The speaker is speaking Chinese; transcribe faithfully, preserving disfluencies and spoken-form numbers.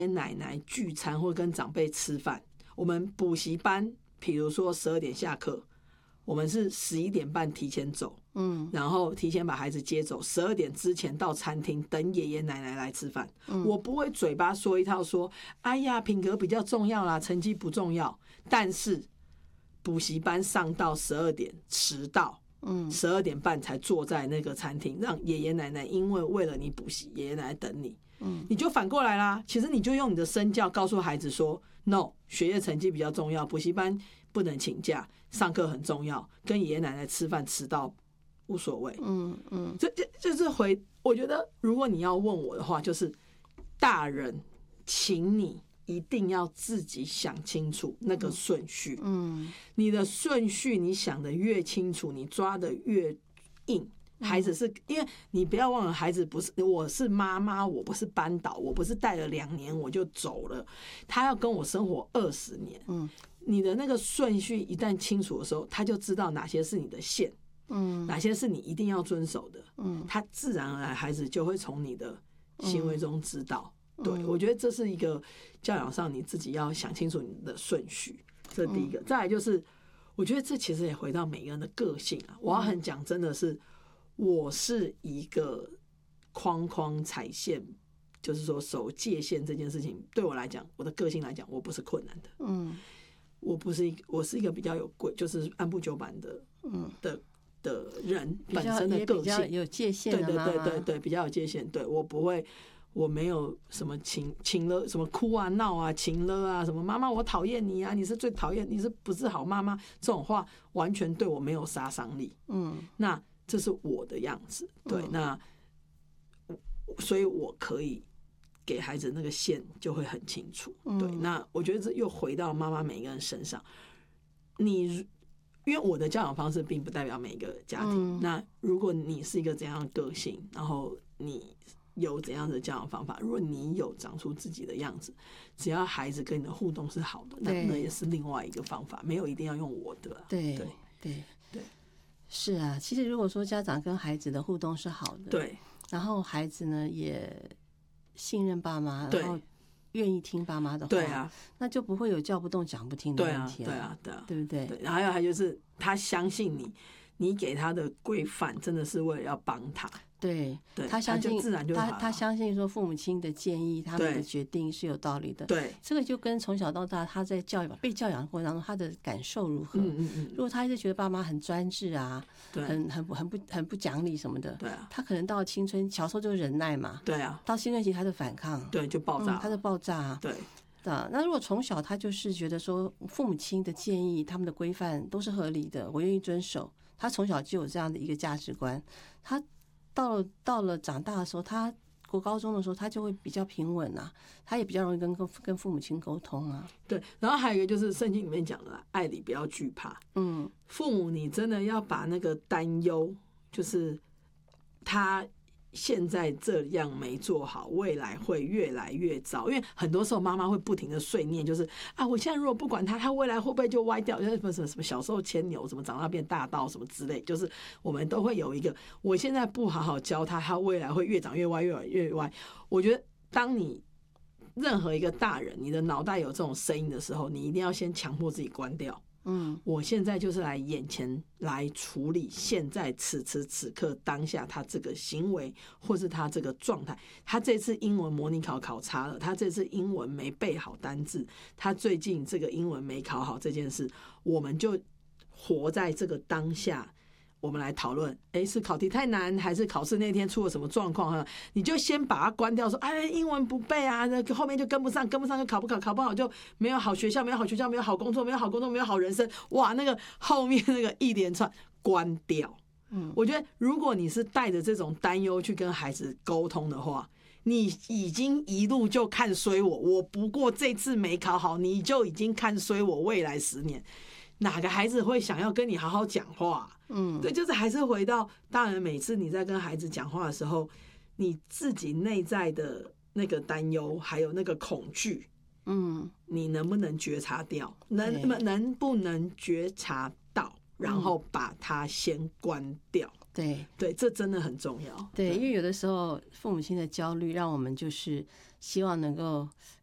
奶奶聚餐或跟长辈吃饭，我们补习班比如说十二点下课，我们是十一点半提前走，嗯，然后提前把孩子接走，十二点之前到餐厅等爷爷奶奶来吃饭。嗯，我不会嘴巴说一套说，哎呀，品格比较重要啦，成绩不重要。但是补习班上到十二点迟到，嗯，十二点半才坐在那个餐厅，让爷爷奶奶因为为了你补习，爷爷奶奶等你。嗯，你就反过来啦。其实你就用你的身教告诉孩子说 ，no， 学业成绩比较重要，补习班不能请假，上课很重要，跟爷爷奶奶吃饭迟到无所谓。嗯嗯，这这就是回，我觉得如果你要问我的话，就是大人，请你一定要自己想清楚那个顺序。嗯，你的顺序你想的越清楚，你抓的越硬。孩子是因为你不要忘了，孩子不是我是妈妈，我不是班导，我不是带了两年我就走了，他要跟我生活二十年。嗯，你的那个顺序一旦清楚的时候，他就知道哪些是你的线，嗯，哪些是你一定要遵守的，嗯，他自然而然孩子就会从你的行为中知道。嗯，对，我觉得这是一个教养上你自己要想清楚你的顺序，这是第一个。再来就是，我觉得这其实也回到每个人的个性啊。我要很讲，真的是。我是一个框框踩线，就是说守界限这件事情，对我来讲，我的个性来讲，我不是困难的。嗯，我不是一个，我是一个比较有规，就是按部就班的，嗯的的人本身的个性， 比较有界限的妈妈， 对对对对对，比较有界限。对，我不会，我没有什么情情了，什么哭啊闹啊情了啊，什么妈妈我讨厌你啊，你是最讨厌，你是不是好妈妈？这种话完全对我没有杀伤力。嗯，那。这是我的样子，对，那所以我可以给孩子那个线就会很清楚，对。那我觉得这又回到妈妈每一个人身上，你因为我的教养方式并不代表每个家庭，那如果你是一个怎样的个性，然后你有怎样的教养方法，如果你有长出自己的样子，只要孩子跟你的互动是好的，那那也是另外一个方法，没有一定要用我的， 对对对对。是啊，其实如果说家长跟孩子的互动是好的， 对， 然后孩子呢也信任爸妈，然后愿意听爸妈的话， 对啊， 那就不会有叫不动讲不听的问题了， 对啊，对啊， 对不对？ 对，然后还有还就是他相信你，你给他的规范真的是为了要帮他。 对， 对， 他相信他就自然就好了， 他他相信说父母亲的建议，他们的决定是有道理的。 对， 这个就跟从小到大他在教育被教养的过程当中，他的感受如何？ 嗯嗯嗯。 如果他一直觉得爸妈很专制啊， 对， 很很很不很不讲理什么的， 对啊， 他可能到青春小时候就忍耐嘛， 对啊， 到青春期他就反抗， 对，就爆炸， 嗯、他就爆炸、啊， 对。 那如果从小他就是觉得说父母亲的建议、他们的规范都是合理的，我愿意遵守，他从小就有这样的一个价值观，他。到了到了长大的时候，他国高中的时候，他就会比较平稳啊，他也比较容易跟跟父母亲沟通啊。 对，然后还有一个就是圣经里面讲的，爱里不要惧怕。嗯，父母你真的要把那个担忧，就是他现在这样没做好，未来会越来越糟。因为很多时候妈妈会不停的碎念，就是啊，我现在如果不管他，他未来会不会就歪掉？就是什么什么小时候牵牛，什么长大变大道，什么之类，就是我们都会有一个，我现在不好好教他，他未来会越长越歪，越来越歪。我觉得当你任何一个大人，你的脑袋有这种声音的时候，你一定要先强迫自己关掉。嗯，我现在就是来眼前来处理现在此时此刻当下他这个行为或是他这个状态。他这次英文模拟考考差了，他这次英文没背好单字，他最近这个英文没考好这件事，我们就活在这个当下。我们来讨论，哎，是考题太难，还是考试那天出了什么状况？你就先把它关掉，说，哎，英文不背啊，那后面就跟不上，跟不上就考不考，考不好就没有好学校，没有好学校，没有好工作，没有好工作，没有好人生，哇，那个后面那个一连串关掉。嗯，我觉得如果你是带着这种担忧去跟孩子沟通的话，你已经一路就看衰我，我不过这次没考好，你就已经看衰我未来十年。哪个孩子会想要跟你好好讲话？嗯，对，就是还是回到大人，每次你在跟孩子讲话的时候，你自己内在的那个担忧，还有那个恐惧，嗯，你能不能觉察掉？能能不能觉察到？然后把它先关掉。 对对，这真的很重要。 对，因为有的时候父母亲的焦虑，让我们就是希望能够